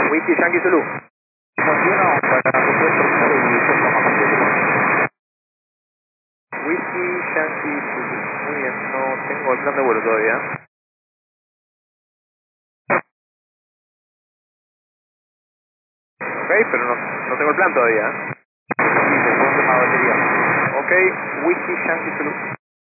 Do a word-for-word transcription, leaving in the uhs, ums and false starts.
Whisky Yankee Zulu. Funciona para cumplir primero y después vamos a cumplir. Whisky Yankee Zulu. Muy bien, no tengo el plan de vuelo todavía. Ok, pero no, no tengo el plan todavía. Sí, te pongo una batería. Ok, Whisky Yankee Zulu.